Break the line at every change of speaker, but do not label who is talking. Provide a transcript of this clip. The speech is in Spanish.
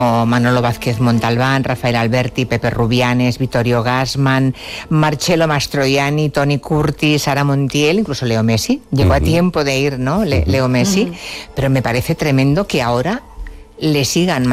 Manolo Vázquez Montalbán, Rafael Alberti, Pepe Rubianes, Vittorio Gassman, Marcello Mastroianni, Tony Curtis, Sara Montiel, incluso Leo Messi. Llegó a tiempo de ir, ¿no? Leo Messi. Pero me parece tremendo que ahora le sigan